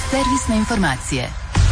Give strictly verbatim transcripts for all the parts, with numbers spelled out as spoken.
Servisne informacije.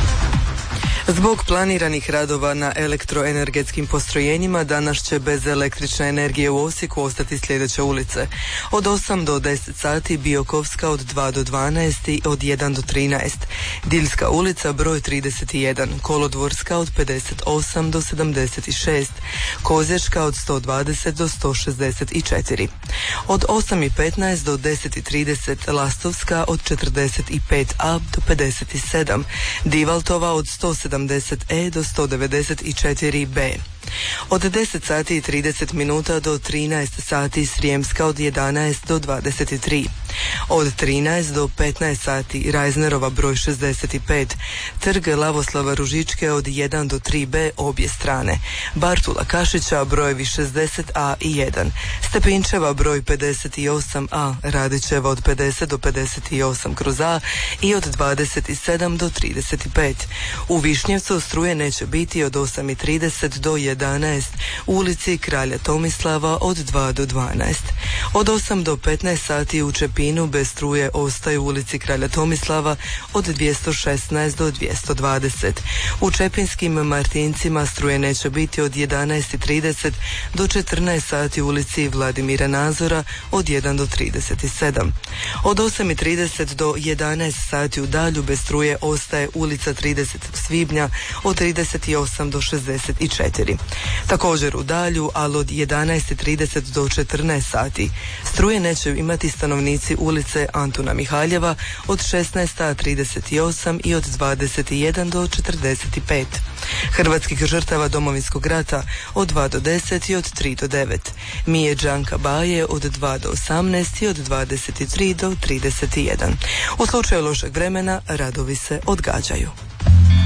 Zbog planiranih radova na elektroenergetskim postrojenjima danas će bez električne energije u Osijeku ostati sljedeće ulice. Od osam do deset sati Biokovska od dva do dvanaest i od jedan do trinaest. Diljska ulica broj trideset jedan, Kolodvorska od pedeset osam do sedamdeset šest, Kozječka od sto dvadeset do sto šezdeset četiri. Od osam i petnaest do deset i trideset Lastovska od četrdeset pet a do pedeset sedam, Divaltova od sto sedamdeset e do sto devedeset četiri be. Od deset sati i trideset minuta do trinaest sati Srijemska od jedanaest do dvadeset tri. Od trinaest do petnaest sati Rajznerova broj šezdeset pet, Trg Lavoslava Ružičke od jedan do tri be obje strane, Bartula Kašića brojevi šezdeset a i jedan, Stepinčeva broj pedeset osam a, Radićeva od pedeset do pedeset osam kroz a i od dvadeset sedam do trideset pet. U Višnjevcu struje neće biti od osam i trideset do jedanaest, u ulici Kralja Tomislava od dva do dvanaest. Od osam do petnaest sati u Čepinu bez struje ostaju u ulici Kralja Tomislava od dvjesto šesnaest do dvjesto dvadeset. U Čepinskim Martincima struje neće biti od jedanaest i trideset do četrnaest sati u ulici Vladimira Nazora od jedan do trideset sedam. Od osam i trideset do jedanaest sati u Dalju bez struje ostaje ulica tridesetog svibnja od trideset osam do šezdeset četiri. Također u Dalju, ali od jedanaest i trideset do četrnaest sati. Struje neće imati stanovnici ulice Antuna Mihaljeva od šesnaest trideset osam i od dvadeset jedan do četrdeset pet. Hrvatskih žrtava Domovinskog rata od dva do deset i od tri do devet. Mije Đanka Baje od dva do osamnaest i od dvadeset tri do trideset jedan. U slučaju lošeg vremena radovi se odgađaju.